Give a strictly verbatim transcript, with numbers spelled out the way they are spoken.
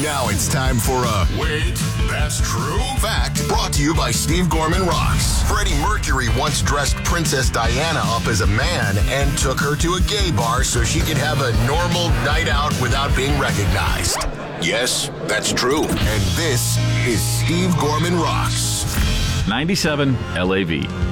Now it's time for a Wait, That's True fact brought to you by Steve Gorman Rocks. Freddie Mercury once dressed Princess Diana up as a man and took her to a gay bar so she could have a normal night out without being recognized. Yes, that's true. And this is Steve Gorman Rocks. ninety-seven L A V.